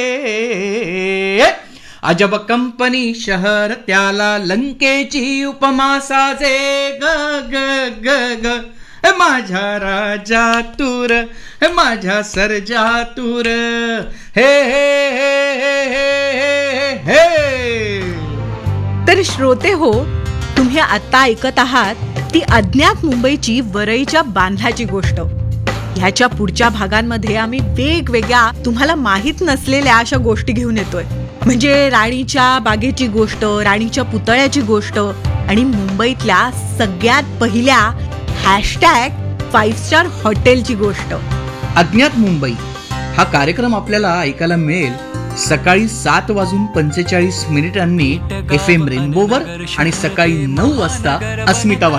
अजब कंपनी शहर त्याला लंकेची उपमा साजे ग ग ग ग माझ्या राजा तूर माझ्या सर्जा तूर हे हे हे हे हे. तर श्रोते हो, तुम्ही आता ऐकत आहात ती अज्ञात मुंबईची वरईच्या बांधल्याची गोष्ट. ह्याच्या पुढच्या भागांमध्ये आम्ही वेगवेगळ्या तुम्हाला माहित नसलेल्या अशा गोष्टी घेऊन येतोय. म्हणजे राणीच्या बागेची गोष्ट, राणीच्या पुतळ्याची गोष्ट आणि मुंबईतल्या सगळ्यात पहिल्या #5 स्टार हॉटेलची गोष्ट. अज्ञात मुंबई हा कार्यक्रम आपल्याला ऐकायला मिळेल सकाळी 7:45 FM रेनबोवर आणि सकाळी 9 वाजता अस्मिता